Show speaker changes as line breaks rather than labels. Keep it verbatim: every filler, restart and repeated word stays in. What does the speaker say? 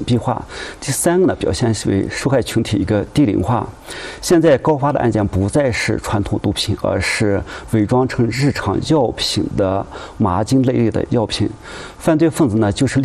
闭化。第三个呢，表现为受害群体一个低龄化。现在高发的案件不再是传统毒品，而是伪装成日常药品的麻精类的药品。犯罪分子呢，就是利